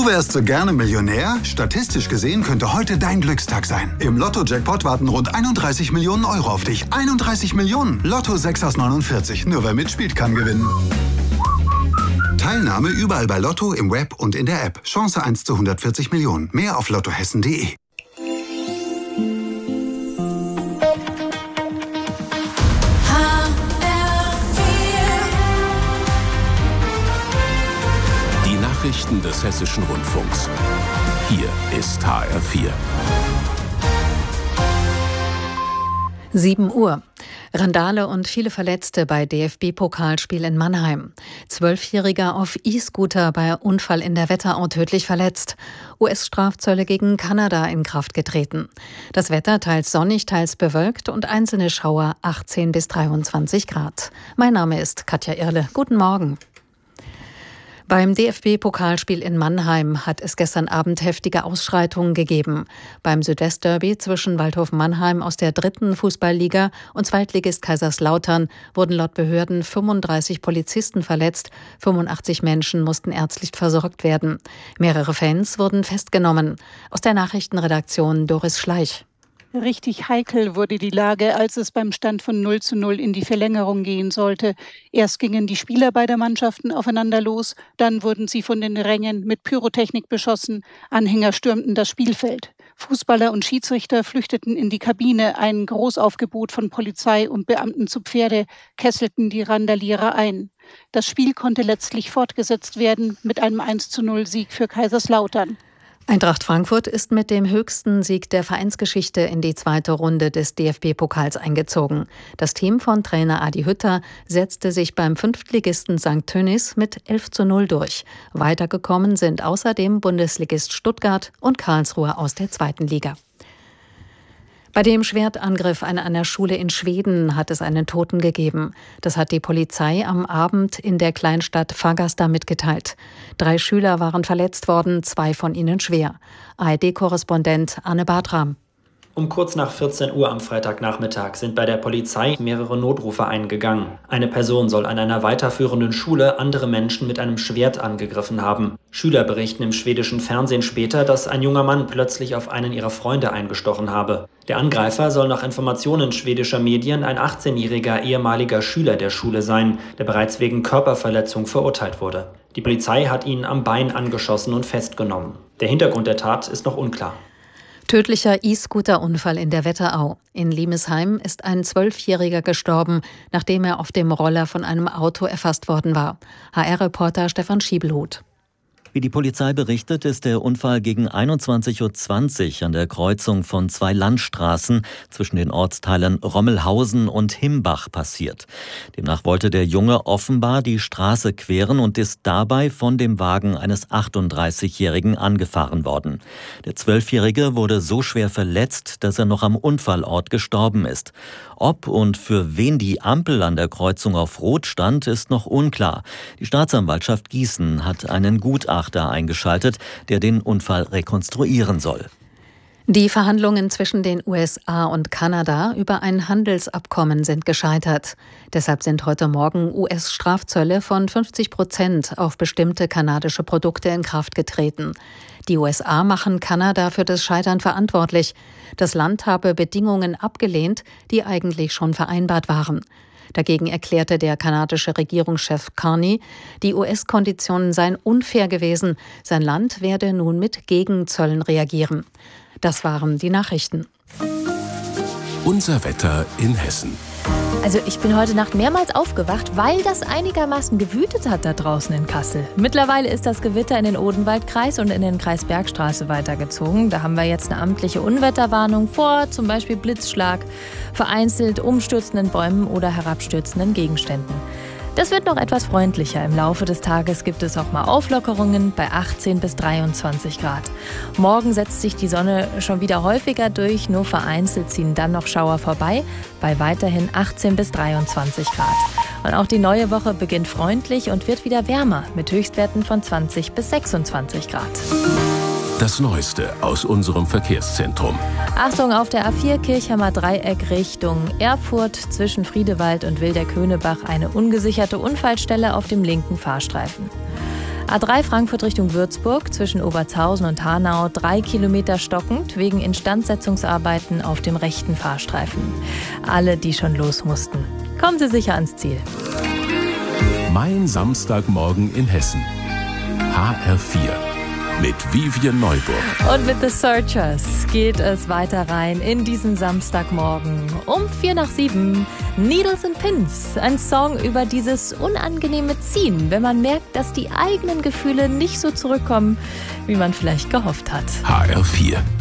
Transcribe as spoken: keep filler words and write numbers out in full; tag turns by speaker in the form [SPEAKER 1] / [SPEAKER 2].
[SPEAKER 1] Du wärst so gerne Millionär? Statistisch gesehen könnte heute dein Glückstag sein. Im Lotto-Jackpot warten rund einunddreißig Millionen Euro auf dich. einunddreißig Millionen! Lotto sechs aus neunundvierzig. Nur wer mitspielt, kann gewinnen. Teilnahme überall bei Lotto, im Web und in der App. Chance eins zu hundertvierzig Millionen. Mehr auf lottohessen punkt de.
[SPEAKER 2] Die Nachrichten des Hessischen Rundfunks. Hier ist H R vier.
[SPEAKER 3] sieben Uhr. Randale und viele Verletzte bei D F B-Pokalspiel in Mannheim. Zwölfjähriger auf E-Scooter bei Unfall in der Wetterau tödlich verletzt. U S-Strafzölle gegen Kanada in Kraft getreten. Das Wetter teils sonnig, teils bewölkt und einzelne Schauer achtzehn bis dreiundzwanzig Grad. Mein Name ist Katja Irle. Guten Morgen. Beim D F B-Pokalspiel in Mannheim hat es gestern Abend heftige Ausschreitungen gegeben. Beim Südwestderby zwischen Waldhof Mannheim aus der dritten Fußballliga und Zweitligist Kaiserslautern wurden laut Behörden fünfunddreißig Polizisten verletzt, fünfundachtzig Menschen mussten ärztlich versorgt werden. Mehrere Fans wurden festgenommen. Aus der Nachrichtenredaktion Doris Schleich.
[SPEAKER 4] Richtig heikel wurde die Lage, als es beim Stand von null zu null in die Verlängerung gehen sollte. Erst gingen die Spieler beider Mannschaften aufeinander los, dann wurden sie von den Rängen mit Pyrotechnik beschossen, Anhänger stürmten das Spielfeld. Fußballer und Schiedsrichter flüchteten in die Kabine, ein Großaufgebot von Polizei und Beamten zu Pferde kesselten die Randalierer ein. Das Spiel konnte letztlich fortgesetzt werden mit einem eins zu null Sieg für Kaiserslautern.
[SPEAKER 3] Eintracht Frankfurt ist mit dem höchsten Sieg der Vereinsgeschichte in die zweite Runde des D F B-Pokals eingezogen. Das Team von Trainer Adi Hütter setzte sich beim Fünftligisten Sankt Tönnies mit elf zu null durch. Weitergekommen sind außerdem Bundesligist Stuttgart und Karlsruhe aus der zweiten Liga. Bei dem Schwertangriff an einer Schule in Schweden hat es einen Toten gegeben. Das hat die Polizei am Abend in der Kleinstadt Fagersta mitgeteilt. Drei Schüler waren verletzt worden, zwei von ihnen schwer. A R D-Korrespondent Arne Bartram.
[SPEAKER 5] Um kurz nach vierzehn Uhr am Freitagnachmittag sind bei der Polizei mehrere Notrufe eingegangen. Eine Person soll an einer weiterführenden Schule andere Menschen mit einem Schwert angegriffen haben. Schüler berichten im schwedischen Fernsehen später, dass ein junger Mann plötzlich auf einen ihrer Freunde eingestochen habe. Der Angreifer soll nach Informationen schwedischer Medien ein achtzehnjähriger ehemaliger Schüler der Schule sein, der bereits wegen Körperverletzung verurteilt wurde. Die Polizei hat ihn am Bein angeschossen und festgenommen. Der Hintergrund der Tat ist noch unklar.
[SPEAKER 3] Tödlicher E-Scooter-Unfall in der Wetterau. In Limesheim ist ein Zwölfjähriger gestorben, nachdem er auf dem Roller von einem Auto erfasst worden war. H R-Reporter Stefan Schiebelhut.
[SPEAKER 6] Wie die Polizei berichtet, ist der Unfall gegen einundzwanzig Uhr zwanzig an der Kreuzung von zwei Landstraßen zwischen den Ortsteilen Rommelhausen und Himbach passiert. Demnach wollte der Junge offenbar die Straße queren und ist dabei von dem Wagen eines achtunddreißigjährigen angefahren worden. Der Zwölfjährige wurde so schwer verletzt, dass er noch am Unfallort gestorben ist. Ob und für wen die Ampel an der Kreuzung auf Rot stand, ist noch unklar. Die Staatsanwaltschaft Gießen hat einen Gutachter eingeschaltet, der den Unfall rekonstruieren soll.
[SPEAKER 3] Die Verhandlungen zwischen den U S A und Kanada über ein Handelsabkommen sind gescheitert. Deshalb sind heute Morgen U S-Strafzölle von fünfzig Prozent auf bestimmte kanadische Produkte in Kraft getreten. Die U S A machen Kanada für das Scheitern verantwortlich. Das Land habe Bedingungen abgelehnt, die eigentlich schon vereinbart waren. Dagegen erklärte der kanadische Regierungschef Carney, die U S-Konditionen seien unfair gewesen. Sein Land werde nun mit Gegenzöllen reagieren. Das waren die Nachrichten.
[SPEAKER 2] Unser Wetter in Hessen.
[SPEAKER 7] Also ich bin heute Nacht mehrmals aufgewacht, weil das einigermaßen gewütet hat da draußen in Kassel. Mittlerweile ist das Gewitter in den Odenwaldkreis und in den Kreis Bergstraße weitergezogen. Da haben wir jetzt eine amtliche Unwetterwarnung vor, zum Beispiel Blitzschlag, vereinzelt umstürzenden Bäumen oder herabstürzenden Gegenständen. Das wird noch etwas freundlicher. Im Laufe des Tages gibt es auch mal Auflockerungen bei achtzehn bis dreiundzwanzig Grad. Morgen setzt sich die Sonne schon wieder häufiger durch, nur vereinzelt ziehen dann noch Schauer vorbei, bei weiterhin achtzehn bis dreiundzwanzig Grad. Und auch die neue Woche beginnt freundlich und wird wieder wärmer mit Höchstwerten von zwanzig bis sechsundzwanzig Grad.
[SPEAKER 2] Das Neueste aus unserem Verkehrszentrum.
[SPEAKER 7] Achtung auf der A vier Kirchhammer Dreieck Richtung Erfurt zwischen Friedewald und Wilderköhnebach eine ungesicherte Unfallstelle auf dem linken Fahrstreifen. A drei Frankfurt Richtung Würzburg zwischen Obertshausen und Hanau drei Kilometer stockend wegen Instandsetzungsarbeiten auf dem rechten Fahrstreifen. Alle, die schon los mussten, kommen Sie sicher ans Ziel.
[SPEAKER 2] Mein Samstagmorgen in Hessen. H R vier. Mit Vivian Neuburg.
[SPEAKER 7] Und mit The Searchers geht es weiter rein in diesen Samstagmorgen. Um vier nach sieben, Needles and Pins. Ein Song über dieses unangenehme Ziehen, wenn man merkt, dass die eigenen Gefühle nicht so zurückkommen, wie man vielleicht gehofft hat.
[SPEAKER 2] H R vier.